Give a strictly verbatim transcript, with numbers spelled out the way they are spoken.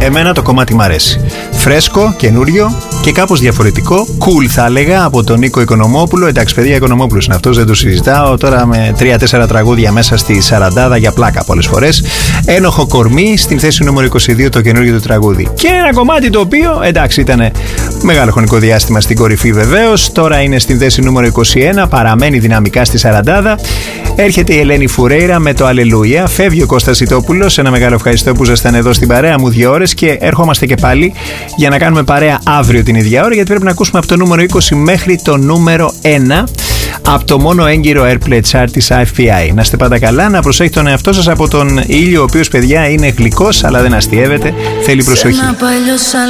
Εμένα το κομμάτι μ' αρέσει. Φρέσκο, καινούριο και κάπως διαφορετικό. Cool θα έλεγα, από τον Νίκο Οικονομόπουλο. Εντάξει, παιδιά, Οικονομόπουλος είναι αυτός, δεν το συζητάω. Τώρα με τρία-τέσσερα τραγούδια μέσα στη σαραντάδα για πλάκα πολλές φορές. Ένοχο κορμί, στην θέση νούμερο είκοσι δύο το καινούργιο του τραγούδι. Και ένα κομμάτι το οποίο, εντάξει, ήταν μεγάλο χρονικό διάστημα στην κορυφή βεβαίως. Τώρα είναι στην θέση νούμερο είκοσι ένα, παραμένει δυναμικά στη σαραντάδα. Έρχεται η Ελένη Φουρέιρα με το Αλληλούια. Φεύγει ο Κώστας Ιτόπουλος. Ένα μεγάλο ευχαριστώ που ήσασταν εδώ στην παρέα μου δύο ώρες και ερχόμαστε και πάλι για να κάνουμε παρέα αύριο την ίδια ώρα, γιατί πρέπει να ακούσουμε από το νούμερο είκοσι μέχρι το νούμερο ένα από το μόνο έγκυρο Airplay Chart της άι εφ πι άι. Να είστε πάντα καλά, να προσέχετε τον εαυτό σας από τον ήλιο, ο οποίος, παιδιά, είναι γλυκός αλλά δεν αστιεύεται, θέλει προσοχή.